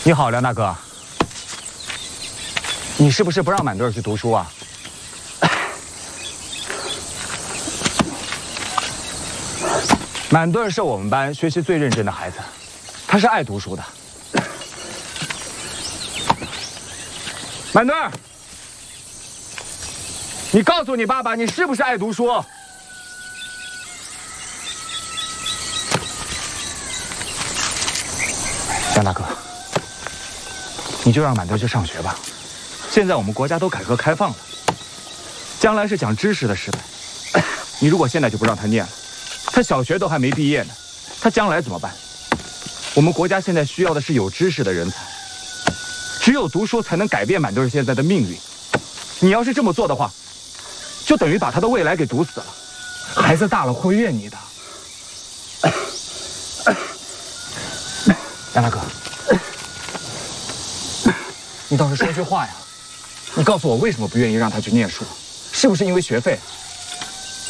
你好，梁大哥，你是不是不让满队去读书啊？满队是我们班学习最认真的孩子，他是爱读书的。满队，你告诉你爸爸，你是不是爱读书？梁大哥，你就让满队去上学吧。现在我们国家都改革开放了，将来是讲知识的时代。你如果现在就不让他念了，他小学都还没毕业呢，他将来怎么办？我们国家现在需要的是有知识的人才，只有读书才能改变满队现在的命运。你要是这么做的话，就等于把他的未来给堵死了。孩子大了会怨你的。梁大哥，你倒是说句话呀！你告诉我为什么不愿意让他去念书？是不是因为学费？